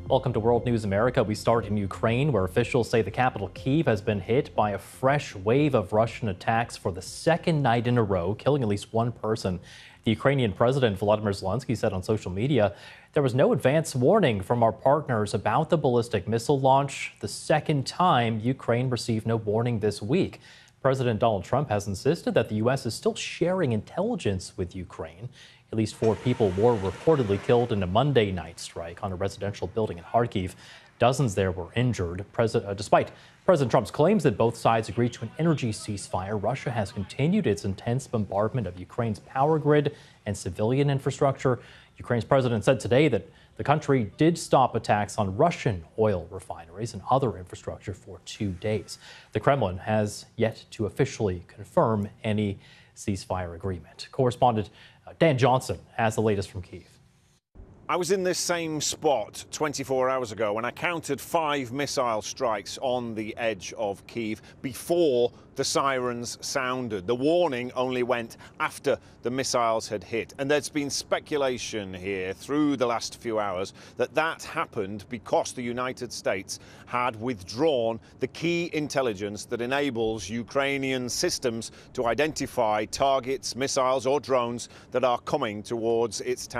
Welcome to World News America. We start in Ukraine, where officials say the capital Kyiv has been hit by a fresh wave of Russian attacks for the second night in a row, killing at least one person. The Ukrainian President Volodymyr Zelensky said on social media there was no advance warning from our partners about the ballistic missile launch, the second time Ukraine received no warning this week. President Donald Trump has insisted that the U.S. is still sharing intelligence with Ukraine. At least 4 people were reportedly killed in a Monday night strike on a residential building in Kharkiv. Dozens there were injured. Despite President Trump's claims that both sides agreed to an energy ceasefire, Russia has continued its intense bombardment of Ukraine's power grid and civilian infrastructure. Ukraine's president said today that the country did stop attacks on Russian oil refineries and other infrastructure for 2 days. The Kremlin has yet to officially confirm any ceasefire agreement. Correspondent Dan Johnson has the latest from Kyiv. I was in this same spot 24 hours ago when I counted 5 missile strikes on the edge of Kyiv before the sirens sounded. The warning only went after the missiles had hit. And there's been speculation here through the last few hours that that happened because the United States had withdrawn the key intelligence that enables Ukrainian systems to identify targets, missiles or drones that are coming towards its town.